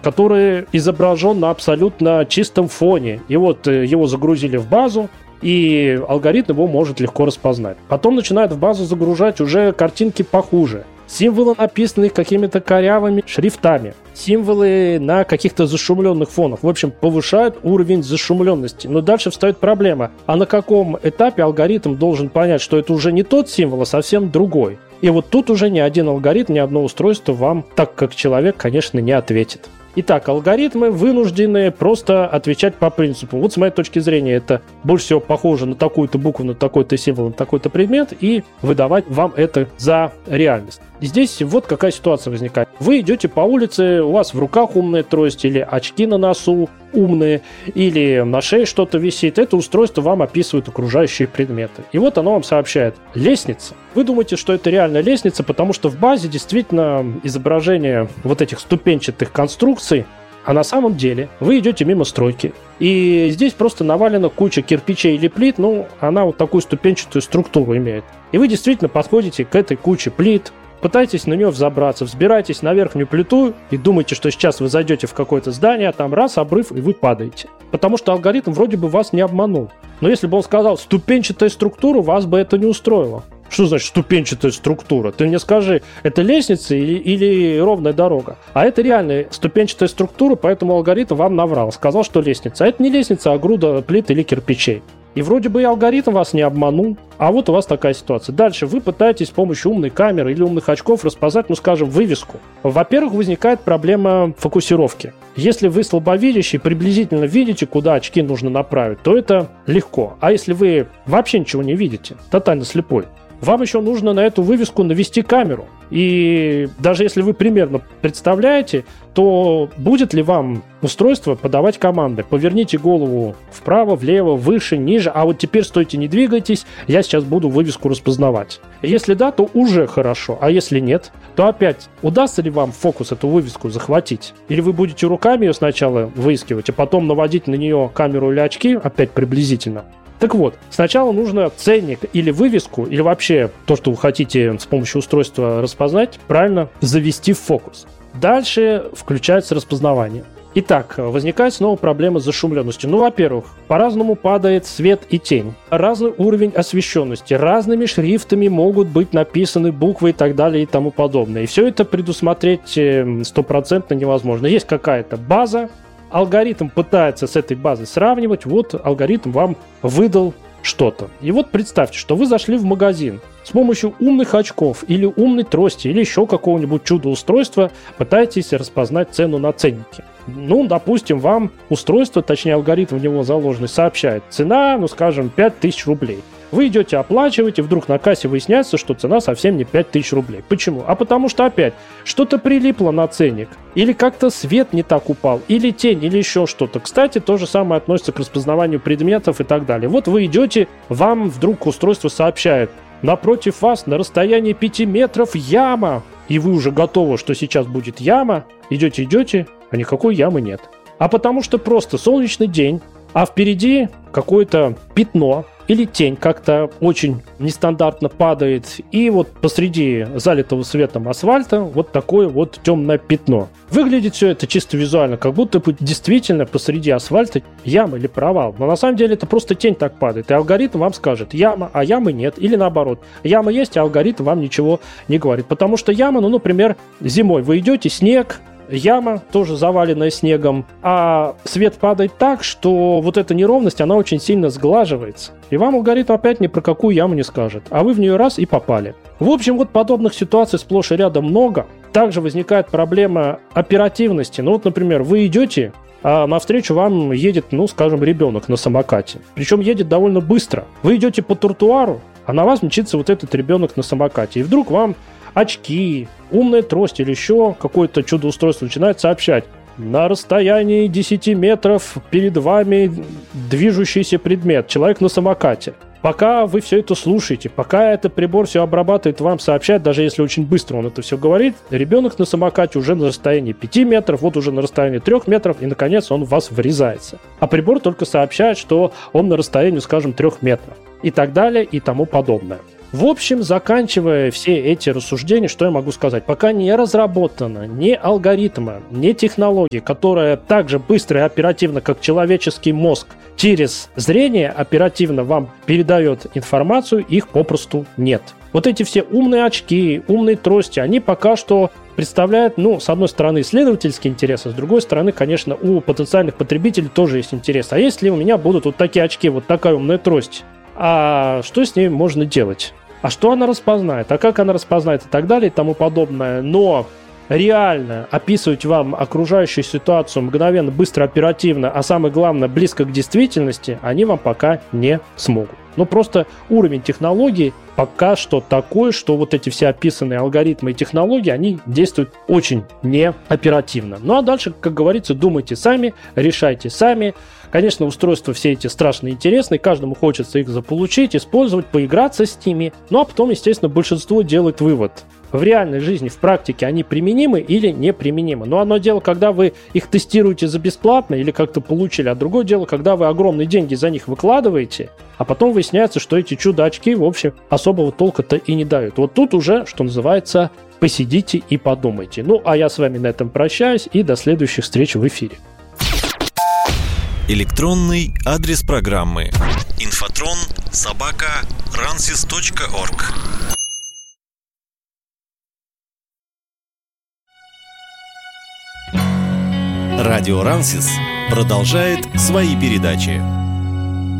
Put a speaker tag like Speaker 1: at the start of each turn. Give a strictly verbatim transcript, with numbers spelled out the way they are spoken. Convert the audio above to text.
Speaker 1: который изображен на абсолютно чистом фоне. И вот его загрузили в базу, и алгоритм его может легко распознать. Потом начинают в базу загружать уже картинки похуже. Символы, написанные какими-то корявыми шрифтами. Символы на каких-то зашумленных фонах. В общем, повышают уровень зашумленности. Но дальше встает проблема. А на каком этапе алгоритм должен понять, что это уже не тот символ, а совсем другой? И вот тут уже ни один алгоритм, ни одно устройство вам, так как человек, конечно, не ответит. Итак, алгоритмы вынуждены просто отвечать по принципу. Вот с моей точки зрения это больше всего похоже на такую-то букву, на такой-то символ, на такой-то предмет и выдавать вам это за реальность. И здесь вот какая ситуация возникает. Вы идете по улице, у вас в руках умная трость или очки на носу умные, или на шее что-то висит. Это устройство вам описывает окружающие предметы. И вот оно вам сообщает: лестница. Вы думаете, что это реально лестница, потому что в базе действительно изображение вот этих ступенчатых конструкций, а на самом деле вы идете мимо стройки. И здесь просто навалена куча кирпичей или плит, ну, она вот такую ступенчатую структуру имеет. И вы действительно подходите к этой куче плит, пытаетесь на нее взобраться, взбираетесь на верхнюю плиту и думаете, что сейчас вы зайдете в какое-то здание, а там раз, обрыв, и вы падаете. Потому что алгоритм вроде бы вас не обманул. Но если бы он сказал ступенчатая структура, вас бы это не устроило. Что значит ступенчатая структура? Ты мне скажи, это лестница или, или ровная дорога? А это реальная ступенчатая структура, поэтому алгоритм вам наврал. Сказал, что лестница. А это не лестница, а груда плит или кирпичей. И вроде бы и алгоритм вас не обманул, а вот у вас такая ситуация. Дальше вы пытаетесь с помощью умной камеры или умных очков распознать, ну скажем, вывеску. Во-первых, возникает проблема фокусировки. Если вы слабовидящий, приблизительно видите, куда очки нужно направить, то это легко. А если вы вообще ничего не видите, тотально слепой, вам еще нужно на эту вывеску навести камеру. И даже если вы примерно представляете, то будет ли вам устройство подавать команды: поверните голову вправо, влево, выше, ниже, а вот теперь стойте, не двигайтесь, я сейчас буду вывеску распознавать. Если да, то уже хорошо, а если нет, то опять удастся ли вам в фокус эту вывеску захватить? Или вы будете руками ее сначала выискивать, а потом наводить на нее камеру или очки, опять приблизительно? Так вот, сначала нужно ценник или вывеску, или вообще то, что вы хотите с помощью устройства распознать, правильно завести в фокус. Дальше включается распознавание. Итак, возникает снова проблема с зашумленностью. Ну, во-первых, по-разному падает свет и тень. Разный уровень освещенности. Разными шрифтами могут быть написаны буквы и так далее и тому подобное. И все это предусмотреть стопроцентно невозможно. Есть какая-то база, алгоритм пытается с этой базой сравнивать, вот алгоритм вам выдал что-то. И вот представьте, что вы зашли в магазин с помощью умных очков или умной трости или еще какого-нибудь чудо-устройства пытаетесь распознать цену на ценнике. Ну, допустим, вам устройство, точнее алгоритм в него заложенный, сообщает: цена, ну, скажем, пять тысяч рублей. Вы идете оплачивать, и вдруг на кассе выясняется, что цена совсем не пять тысяч рублей. Почему? А потому что опять что-то прилипло на ценник, или как-то свет не так упал, или тень, или еще что-то. Кстати, то же самое относится к распознаванию предметов и так далее. Вот вы идете, вам вдруг устройство сообщает: напротив вас на расстоянии пяти метров яма. И вы уже готовы, что сейчас будет яма. Идете, идете, а никакой ямы нет. А потому что просто солнечный день, а впереди какое-то пятно или тень как-то очень нестандартно падает, и вот посреди залитого светом асфальта вот такое вот темное пятно. Выглядит все это чисто визуально, как будто бы действительно посреди асфальта яма или провал. Но на самом деле это просто тень так падает, и алгоритм вам скажет: яма, а ямы нет. Или наоборот, яма есть, а алгоритм вам ничего не говорит. Потому что яма, ну, например, зимой вы идете, снег, яма тоже заваленная снегом, а свет падает так, что вот эта неровность, она очень сильно сглаживается. И вам алгоритм опять ни про какую яму не скажет, а вы в нее раз и попали. В общем, вот подобных ситуаций сплошь и рядом много. Также возникает проблема оперативности. Ну вот, например, вы идете, а навстречу вам едет, ну, скажем, ребенок на самокате. Причем едет довольно быстро. Вы идете по тротуару, а на вас мчится вот этот ребенок на самокате. И вдруг вам очки, умная трость или еще какое-то чудо-устройство начинает сообщать: на расстоянии десяти метров перед вами движущийся предмет, человек на самокате. Пока вы все это слушаете, пока этот прибор все обрабатывает, вам сообщает, даже если очень быстро он это все говорит, ребенок на самокате уже на расстоянии пяти метров, вот уже на расстоянии трёх метров, и, наконец, он в вас врезается. А прибор только сообщает, что он на расстоянии, скажем, трёх метров. и так далее и тому подобное. В общем, заканчивая все эти рассуждения, что я могу сказать? Пока не разработано ни алгоритма, ни технологии, которая так же быстро и оперативно, как человеческий мозг, через зрение оперативно вам передает информацию, их попросту нет. Вот эти все умные очки, умные трости, они пока что представляют, ну, с одной стороны, исследовательский интерес, а с другой стороны, конечно, у потенциальных потребителей тоже есть интерес. А если у меня будут вот такие очки, вот такая умная трость, а что с ней можно делать? А что она распознает? А как она распознает? И так далее, и тому подобное. Но реально описывать вам окружающую ситуацию мгновенно, быстро, оперативно, а самое главное, близко к действительности, они вам пока не смогут. Но просто уровень технологий пока что такой, что вот эти все описанные алгоритмы и технологии, они действуют очень неоперативно. Ну а дальше, как говорится, думайте сами, решайте сами. Конечно, устройства все эти страшно интересные, каждому хочется их заполучить, использовать, поиграться с ними. Ну а потом, естественно, большинство делает вывод. В реальной жизни, в практике они применимы или неприменимы. Но одно дело, когда вы их тестируете за бесплатно или как-то получили, а другое дело, когда вы огромные деньги за них выкладываете, а потом выясняется, что эти чудо-очки, в общем, особого толка-то и не дают. Вот тут уже, что называется, посидите и подумайте. Ну, а я с вами на этом прощаюсь и до следующих встреч в эфире.
Speaker 2: Электронный адрес программы инфотрон собака рансис точка орг. Радио Рансис продолжает свои передачи.